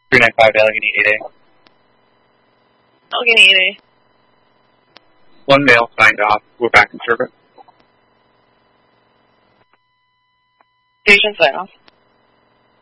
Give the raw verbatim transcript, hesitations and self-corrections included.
three nine five, Allegheny eight A. Allegheny eight A. One male signed off. We're back in service. Station sign off.